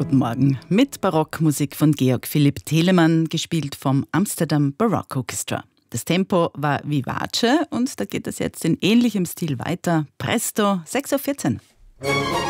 Guten Morgen. Mit Barockmusik von Georg Philipp Telemann, gespielt vom Amsterdam Baroque Orchestra. Das Tempo war vivace und da geht es jetzt in ähnlichem Stil weiter. Presto, 6:14 Uhr.